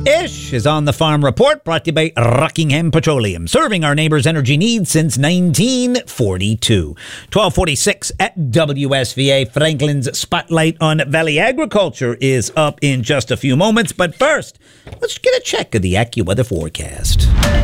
Ish is on the Farm Report, brought to you by Rockingham Petroleum, serving our neighbors' energy needs since 1942. 1246 at WSVA. Franklin's Spotlight on Valley Agriculture is up in just a few moments. But first, let's get a check of the AccuWeather forecast.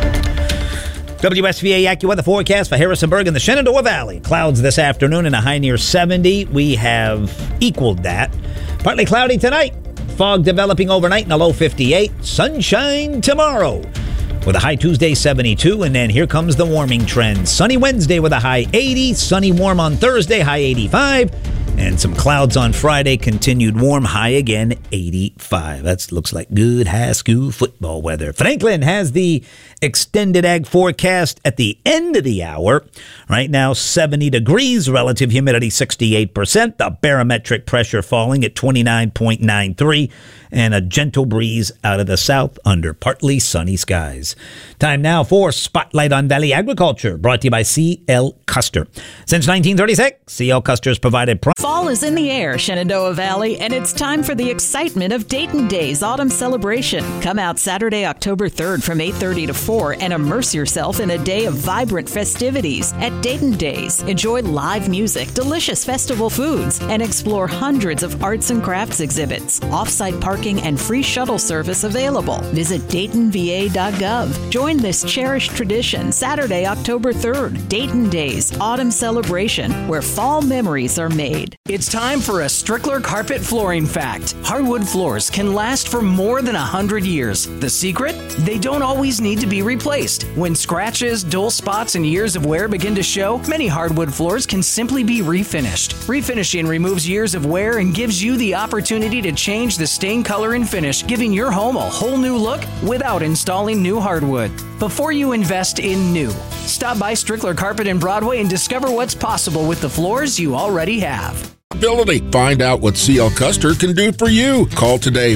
WSVA AccuWeather forecast for Harrisonburg and the Shenandoah Valley. Clouds this afternoon and a high near 70. We have equaled that. Partly cloudy tonight. Fog developing overnight in a low 58. Sunshine tomorrow with a high Tuesday 72. And then here comes the warming trend. Sunny Wednesday with a high 80. Sunny warm on Thursday, high 85. And some clouds on Friday, continued warm, high again, 85. That looks like good high school football weather. Franklin has the extended ag forecast at the end of the hour. Right now, 70 degrees, relative humidity 68%, the barometric pressure falling at 29.93, and a gentle breeze out of the south under partly sunny skies. Time now for Spotlight on Valley Agriculture, brought to you by C.L. Custer. Since 1936, C.L. Custer's provided... Fall is in the air, Shenandoah Valley, and it's time for the excitement of Dayton Days Autumn Celebration. Come out Saturday, October 3rd from 8:30 to 4 and immerse yourself in a day of vibrant festivities at Dayton Days. Enjoy live music, delicious festival foods, and explore hundreds of arts and crafts exhibits. Off-site parking and free shuttle service available. Visit DaytonVA.gov. Join this cherished tradition Saturday, October 3rd. Dayton Days Autumn Celebration, where fall memories are made. It's time for a Strickler Carpet Flooring Fact. Hardwood floors can last for more than 100 years. The secret? They don't always need to be replaced. When scratches, dull spots, and years of wear begin to show, many hardwood floors can simply be refinished. Refinishing removes years of wear and gives you the opportunity to change the stain color and finish, giving your home a whole new look without installing new hardwood. Before you invest in new, stop by Strickler Carpet in Broadway and discover what's possible with the floors you already have. Find out what C.L. Custer can do for you. Call today,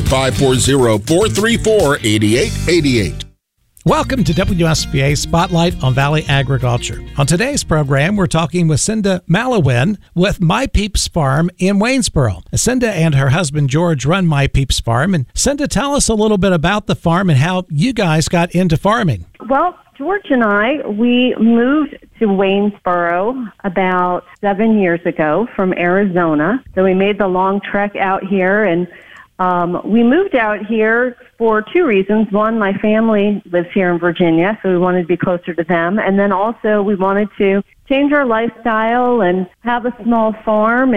540-434-8888. Welcome to WSVA Spotlight on Valley Agriculture. On today's program, we're talking with Cinda Malawin with My Peeps Farm in Waynesboro. Cinda and her husband George run My Peeps Farm. And Cinda, tell us a little bit about the farm and how you guys got into farming. Well, George and I, we moved to Waynesboro about 7 years ago from Arizona. So we made the long trek out here, and we moved out here for two reasons. One, my family lives here in Virginia, so we wanted to be closer to them. And then also we wanted to change our lifestyle and have a small farm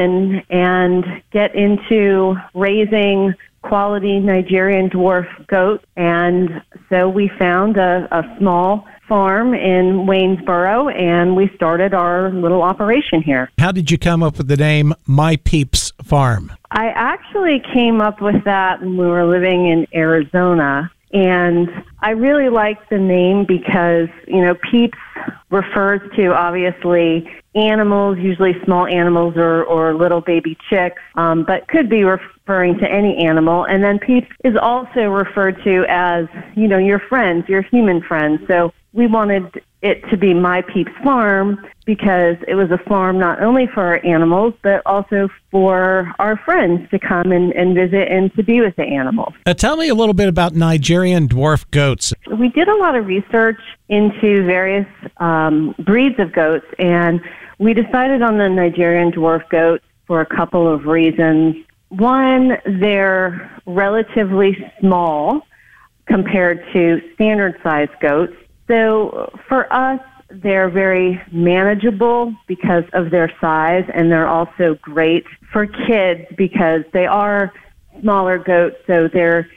and get into raising quality Nigerian dwarf goats. And so we found a small farm in Waynesboro, and we started our little operation here. How did you come up with the name My Peeps Farm? I actually came up with that when we were living in Arizona, and I really liked the name because, Peeps refers to, obviously, animals, usually small animals or little baby chicks, but could be referring to any animal. And then Peeps is also referred to as, your friends, your human friends. So we wanted it to be My Peeps Farm because it was a farm not only for our animals, but also for our friends to come and visit and to be with the animals. Tell me a little bit about Nigerian dwarf goats. We did a lot of research into various breeds of goats, and we decided on the Nigerian dwarf goats for a couple of reasons. One, they're relatively small compared to standard-sized goats. So for us, they're very manageable because of their size, and they're also great for kids because they are smaller goats. So they're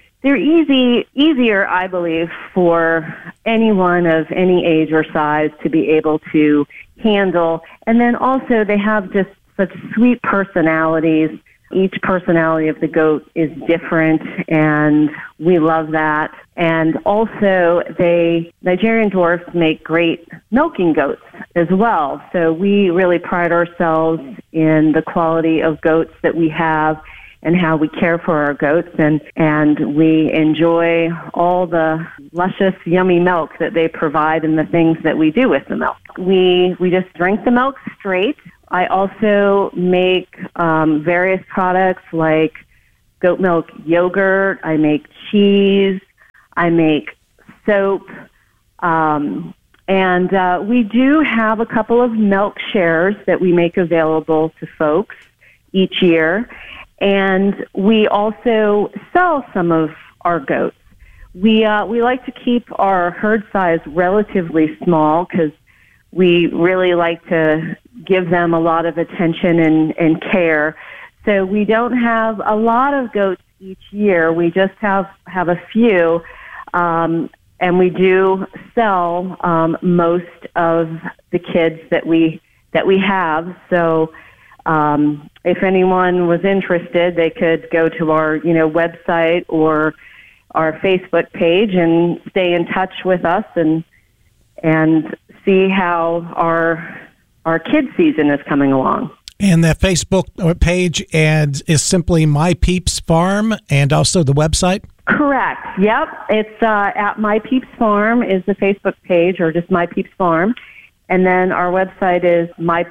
easier, I believe, for anyone of any age or size to be able to handle. And then also they have just such sweet personalities. Each personality of the goat is different, and we love that. And also, Nigerian dwarfs make great milking goats as well. So we really pride ourselves in the quality of goats that we have and how we care for our goats, and we enjoy all the luscious, yummy milk that they provide and the things that we do with the milk. We just drink the milk straight. I also make various products like goat milk yogurt. I make cheese. I make soap. And we do have a couple of milk shares that we make available to folks each year. And we also sell some of our goats. We like to keep our herd size relatively small because we really like to give them a lot of attention and care. So we don't have a lot of goats each year. We just have a few. And we do sell most of the kids that we have. So if anyone was interested, they could go to our website or our Facebook page and stay in touch with us and see how our kids season is coming along. And that Facebook page is simply My Peeps Farm, and also the website? Correct. Yep. It's at My Peeps Farm is the Facebook page, or just My Peeps Farm. And then our website is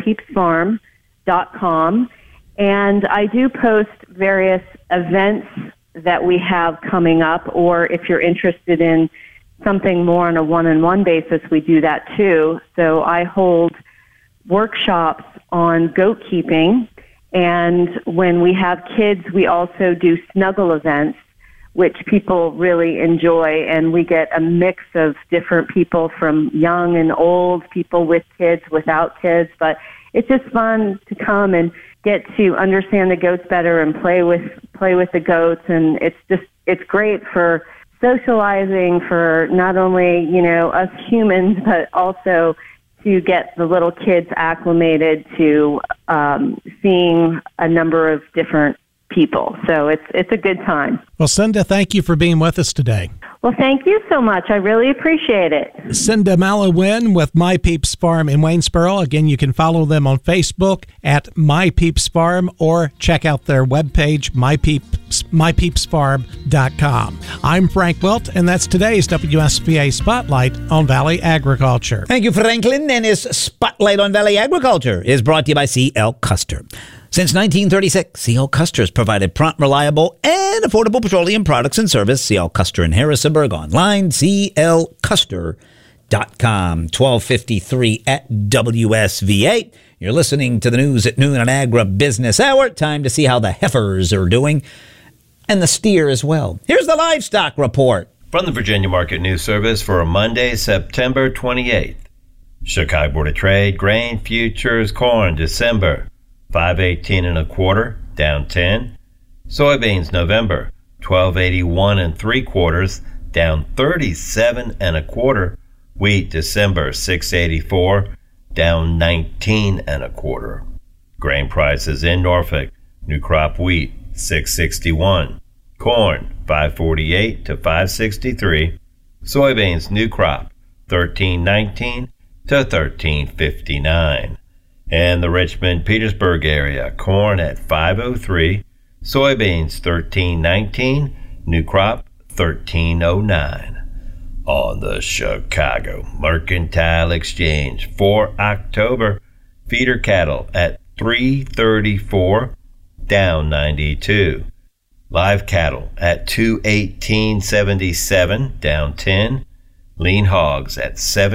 mypeepsfarm.com. And I do post various events that we have coming up, or if you're interested in something more on a one-on-one basis, we do that too. So I hold workshops on goat keeping, and when we have kids, we also do snuggle events, which people really enjoy, and we get a mix of different people from young and old, people with kids, without kids, but it's just fun to come and get to understand the goats better and play with the goats, and it's great for socializing for not only, us humans, but also to get the little kids acclimated to seeing a number of different people. So it's a good time. Well, Cinda, thank you for being with us today. Well, thank you so much. I really appreciate it. Cinda Malawin with My Peeps Farm in Waynesboro. Again, you can follow them on Facebook at My Peeps Farm, or check out their webpage, mypeepsfarm.com. I'm Frank Wilt, and that's today's WSVA Spotlight on Valley Agriculture. Thank you, Franklin. And his Spotlight on Valley Agriculture is brought to you by C.L. Custer. Since 1936, C.L. Custer has provided prompt, reliable, and affordable petroleum products and service. C.L. Custer in Harrisonburg. Online, clcuster.com. 12:53 at WSVA. You're listening to the news at noon on Agribusiness Hour. Time to see how the heifers are doing, and the steer as well. Here's the livestock report. From the Virginia Market News Service for Monday, September 28th. Chicago Board of Trade, grain futures, corn, December. 5.18 1/4, down 10. Soybeans November 12.81 3/4, down 37 1/4. Wheat December 6.84, down 19 1/4. Grain prices in Norfolk: new crop wheat 6.61, corn 5.48 to 5.63, soybeans new crop 13.19 to 13.59. In the Richmond-Petersburg area, corn at 5.03, soybeans 13.19, new crop 13.09. On the Chicago Mercantile Exchange for October, feeder cattle at 334, down 92. Live cattle at 218.77, down 10. Lean hogs at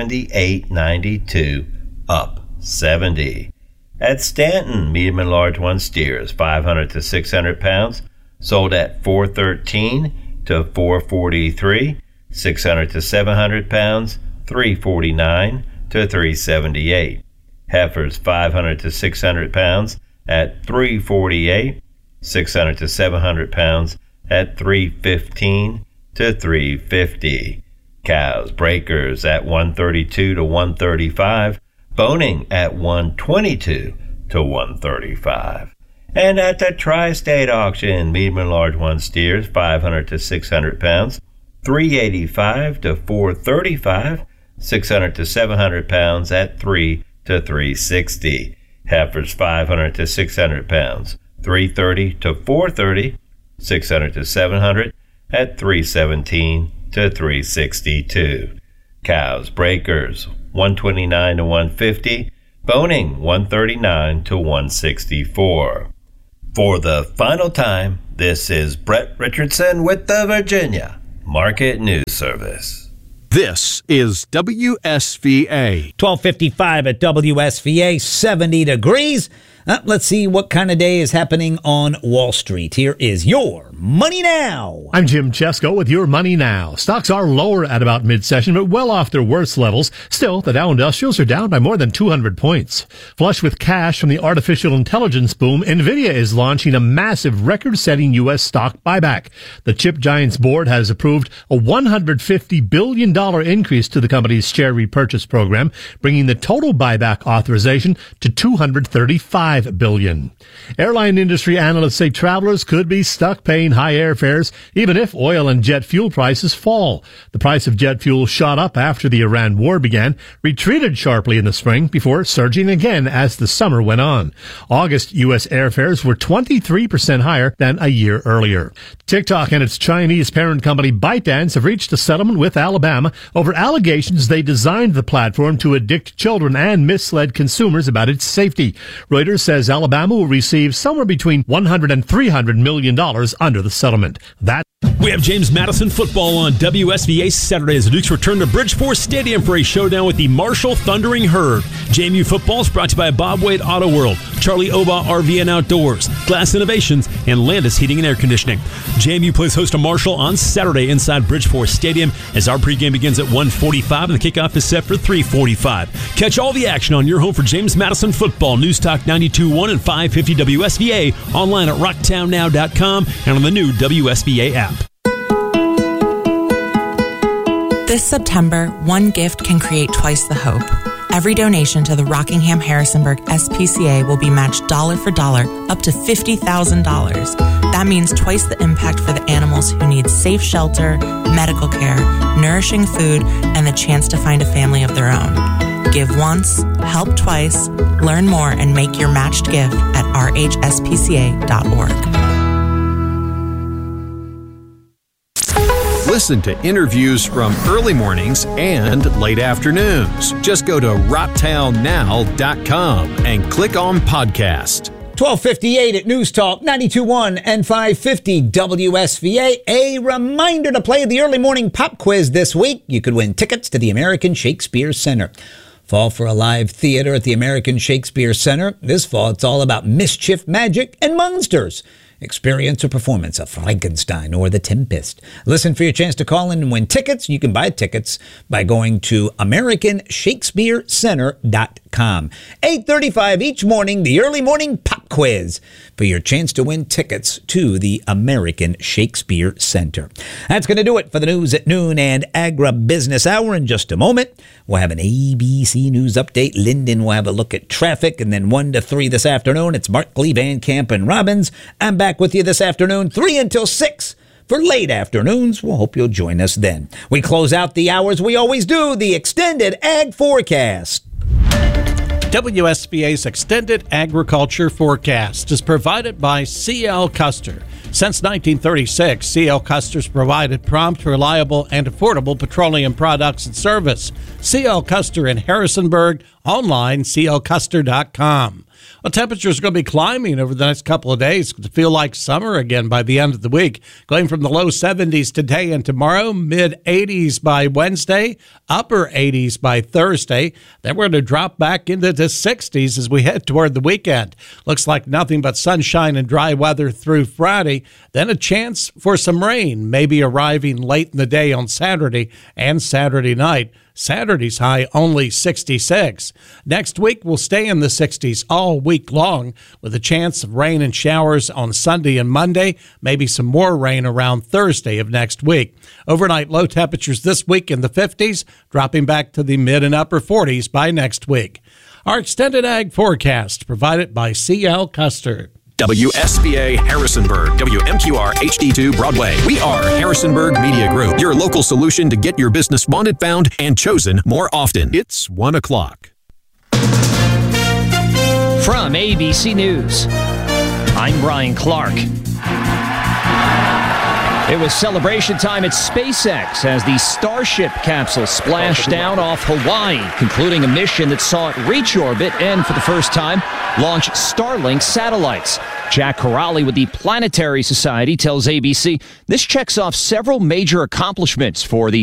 78.92, up 70. At Stanton, medium and large one steers, 500 to 600 pounds, sold at 413 to 443. 600 to 700 pounds, 349 to 378. Heifers 500 to 600 pounds at 348. 600 to 700 pounds at 315 to 350. Cows, breakers at 132 to 135. Boning at 122 to 135. And at the Tri-State auction, medium and large one steers, 500 to 600 pounds, 385 to 435, 600 to 700 pounds at 3 to 360. Heifers 500 to 600 pounds, 330 to 430, 600 to 700 at 317 to 362. Cows, breakers 129 to 150, boning 139 to 164. For the final time, this is Brett Richardson with the Virginia Market News Service. This is WSVA. 12:55 at WSVA, 70 degrees. Let's see what kind of day is happening on Wall Street. Here is your Money Now. I'm Jim Chesko with your Money Now. Stocks are lower at about mid-session, but well off their worst levels. Still, the Dow Industrials are down by more than 200 points. Flush with cash from the artificial intelligence boom, NVIDIA is launching a massive record-setting U.S. stock buyback. The chip giant's board has approved a $150 billion increase to the company's share repurchase program, bringing the total buyback authorization to $235 billion. Airline industry analysts say travelers could be stuck paying high airfares even if oil and jet fuel prices fall. The price of jet fuel shot up after the Iran war began, retreated sharply in the spring before surging again as the summer went on. August U.S. airfares were 23% higher than a year earlier. TikTok and its Chinese parent company ByteDance have reached a settlement with Alabama over allegations they designed the platform to addict children and misled consumers about its safety. Reuters says Alabama will receive somewhere between $100 and $300 million under the settlement. We have James Madison football on WSVA Saturday as the Dukes return to Bridgeport Stadium for a showdown with the Marshall Thundering Herd. JMU football is brought to you by Bob Wade Auto World, Charlie Oba RV and Outdoors, Glass Innovations, and Landis Heating and Air Conditioning. JMU plays host to Marshall on Saturday inside Bridgeport Stadium as our pregame begins at 1:45 and the kickoff is set for 3:45. Catch all the action on your home for James Madison football. News Talk 92.1 and 550 WSVA, online at rocktownnow.com and on the new WSVA app. This September, one gift can create twice the hope. Every donation to the Rockingham Harrisonburg SPCA will be matched dollar for dollar up to $50,000. That means twice the impact for the animals who need safe shelter, medical care, nourishing food, and the chance to find a family of their own. Give once, help twice. Learn more and make your matched gift at rhspca.org. Listen to interviews from early mornings and late afternoons. Just go to rocktownnow.com and click on podcast. 12:58 at News Talk 92.1 and 550 WSVA. A reminder to play the early morning pop quiz this week. You could win tickets to the American Shakespeare Center. Fall for a live theater at the American Shakespeare Center. This fall, it's all about mischief, magic, and monsters. Experience a performance of Frankenstein or The Tempest. Listen for your chance to call in and win tickets. You can buy tickets by going to AmericanShakespeareCenter.com. 8:35 each morning, the early morning pop quiz for your chance to win tickets to the American Shakespeare Center. That's going to do it for the news at noon and Agribusiness Hour. In just a moment, we'll have an ABC News update. Lyndon will have a look at traffic, and then 1 to 3 this afternoon, it's Markley, Van Camp, and Robbins. I'm back with you this afternoon, 3 until 6 for late afternoons. We'll hope you'll join us then. We close out the hours we always do, the Extended Ag Forecast. WSVA's Extended Agriculture Forecast is provided by C.L. Custer. Since 1936, C.L. Custer's provided prompt, reliable, and affordable petroleum products and service. C.L. Custer in Harrisonburg, online, clcuster.com. Well, temperatures are going to be climbing over the next couple of days to feel like summer again by the end of the week. Going from the low 70s today and tomorrow, mid-80s by Wednesday, upper 80s by Thursday. Then we're going to drop back into the 60s as we head toward the weekend. Looks like nothing but sunshine and dry weather through Friday. Then a chance for some rain, maybe arriving late in the day on Saturday and Saturday night. Saturday's high only 66. Next week we'll stay in the 60s all week long with a chance of rain and showers on Sunday and Monday, maybe some more rain around Thursday of next week. Overnight low temperatures this week in the 50s, dropping back to the mid and upper 40s by next week. Our Extended Ag Forecast provided by C.L. Custer. WSBA Harrisonburg, WMQR HD2 Broadway. We are Harrisonburg Media Group, your local solution to get your business wanted, found, and chosen more often. It's 1 o'clock. From ABC News, I'm Brian Clark. It was celebration time at SpaceX as the Starship capsule splashed down off Hawaii, concluding a mission that saw it reach orbit and, for the first time, launch Starlink satellites. Jack Corrali with the Planetary Society tells ABC this checks off several major accomplishments for the